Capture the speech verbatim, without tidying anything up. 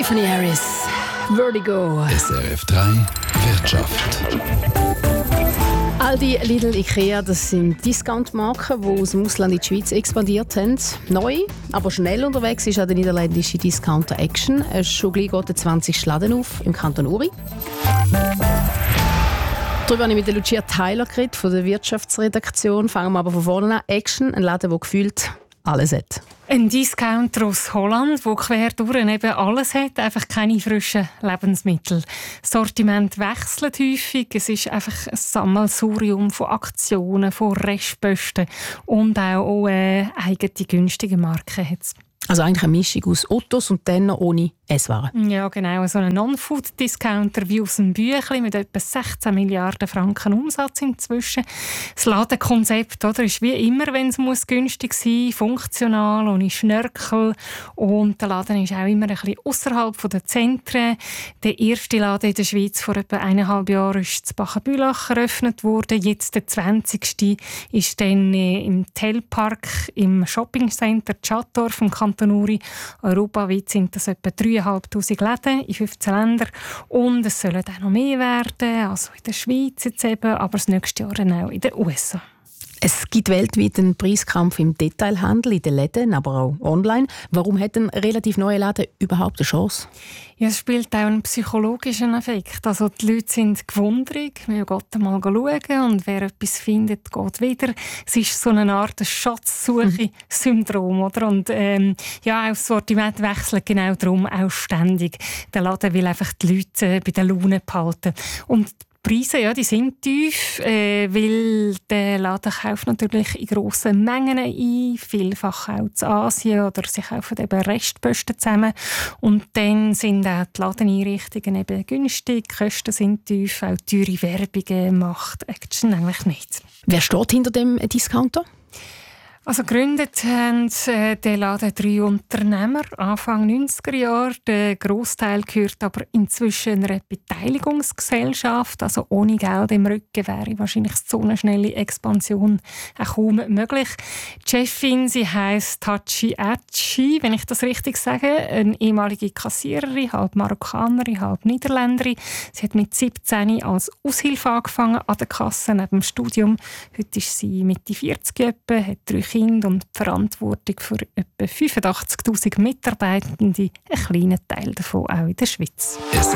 Tiffany Harris, Vertigo. S R F drei Wirtschaft. Aldi, Lidl, Ikea, das sind Discount-Marken, die aus dem Ausland in die Schweiz expandiert haben. Neu, aber schnell unterwegs ist auch der niederländische Discounter Action. Schon gleich geht der zwanzigste Laden auf im Kanton Uri. Darüber habe ich mit Lucia Tyler geredet, von der Wirtschaftsredaktion. Fangen wir aber von vorne an. Action, ein Laden, der gefühlt alles hat. Ein Discounter aus Holland, der quer durch eben alles hat, einfach keine frischen Lebensmittel. Das Sortiment wechselt häufig, es ist einfach ein Sammelsurium von Aktionen, von Restposten und auch äh, eigene günstige Marken hat es. Also eigentlich eine Mischung aus Autos und dann noch ohne Esswaren. Ja, genau. So ein Non-Food-Discounter wie aus dem Büchlein mit etwa sechzehn Milliarden Franken Umsatz inzwischen. Das Ladenkonzept oder, ist wie immer, wenn es muss, günstig sein muss, funktional, ohne Schnörkel. Und der Laden ist auch immer ein bisschen ausserhalb der Zentren. Der erste Laden in der Schweiz vor etwa eineinhalb Jahren ist in Bachenbülach eröffnet worden. Jetzt der zwanzigste ist dann im Telpark im Shoppingcenter Chattorf im Kanton Uri. Europaweit sind das etwa dreitausendfünfhundert Läden in fünfzehn Ländern. Und es sollen auch noch mehr werden, also in der Schweiz jetzt eben, aber das nächste Jahr dann auch in den U S A. Es gibt weltweit einen Preiskampf im Detailhandel, in den Läden, aber auch online. Warum hat ein relativ neuer Laden überhaupt eine Chance? Ja, es spielt auch einen psychologischen Effekt. Also die Leute sind gewundert, wir gehen mal schauen und wer etwas findet, geht wieder. Es ist so eine Art Schatzsuche-Syndrom, oder? Und ähm, ja, auch das Sortiment wechselt genau darum auch ständig. Der Laden will einfach die Leute äh, bei der Laune behalten. Und die Preise, ja, die sind tief, äh, weil der Laden kauft natürlich in grossen Mengen ein, vielfach auch zu Asien oder sie kaufen eben Restposten zusammen. Und dann sind auch die Ladeneinrichtungen eben günstig, die Kosten sind tief, auch teure Werbungen macht Action eigentlich nicht. Wer steht hinter dem Discounter? Also gegründet haben äh, den Laden drei Unternehmer Anfang neunziger Jahre. Der Grossteil gehört aber inzwischen einer Beteiligungsgesellschaft. Also ohne Geld im Rücken wäre wahrscheinlich so eine schnelle Expansion auch kaum möglich. Die Chefin, sie heisst Tachi Achi, wenn ich das richtig sage, eine ehemalige Kassiererin, halb Marokkanerin, halb Niederländerin. Sie hat mit siebzehn als Aushilfe angefangen an der Kasse neben dem Studium. Heute ist sie Mitte vierzig etwa, hat drei Kinder und die Verantwortung für etwa fünfundachtzigtausend Mitarbeitende, einen kleinen Teil davon auch in der Schweiz. S